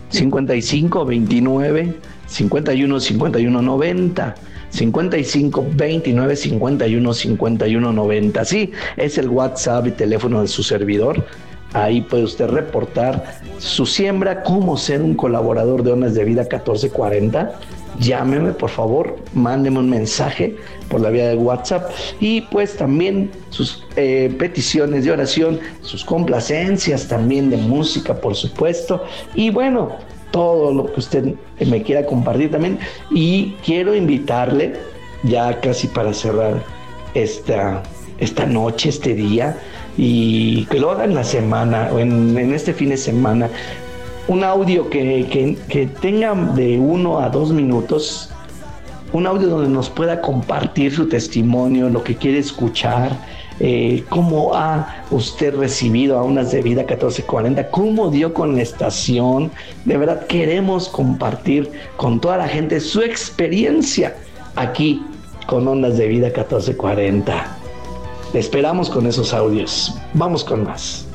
55 29 51 51 90. 55 29 51 51 90. Sí, es el WhatsApp y teléfono de su servidor. Ahí puede usted reportar su siembra, cómo ser un colaborador de Ondas de Vida 1440. Llámeme, por favor, mándeme un mensaje por la vía de WhatsApp y pues también sus peticiones de oración, sus complacencias también de música, por supuesto. Y bueno, todo lo que usted me quiera compartir también. Y quiero invitarle, ya casi para cerrar esta noche, este día, y que lo haga en la semana o en este fin de semana, un audio que tenga de 1 a 2 minutos, un audio donde nos pueda compartir su testimonio, lo que quiere escuchar, cómo ha usted recibido a Ondas de Vida 1440, cómo dio con la estación. De verdad queremos compartir con toda la gente su experiencia aquí con Ondas de Vida 1440. Le esperamos con esos audios. Vamos con más.